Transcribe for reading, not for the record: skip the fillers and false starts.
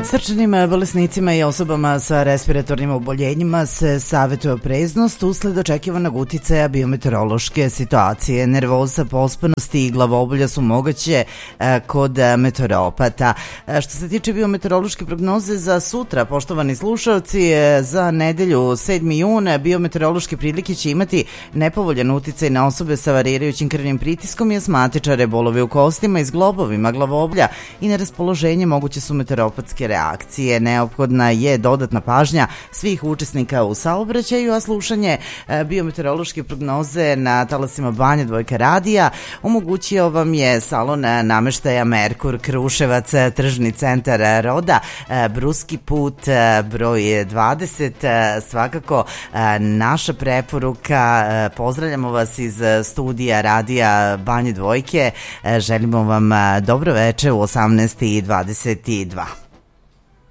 Srčanim bolesnicima i osobama sa respiratornim oboljenjima se savjetuje opreznost usled očekivanog uticaja biometeorološke situacije. Nervoza, pospanosti i glavobolja su moguće kod meteoropata. Što se tiče biometeorološke prognoze za sutra, poštovani slušalci, za nedelju 7. jun biometeorološke prilike će imati nepovoljan uticaj na osobe sa varirajućim krvnim pritiskom i asmatičare, bolove u kostima i zglobovima glavobolja i neraspoloženje moguće su meteoropatske reakcije. Neophodna je dodatna pažnja svih učesnika u saobraćaju, a slušanje biometeorološke prognoze na talasima Banja Dvojka radija omogućio vam je salon nameštaja Merkur Kruševac, tržni centar Roda, Bruski put broj 20. Svakako naša preporuka. Pozdravljamo vas iz studija radija Banje Dvojke. Želimo vam dobro veče u 18:22.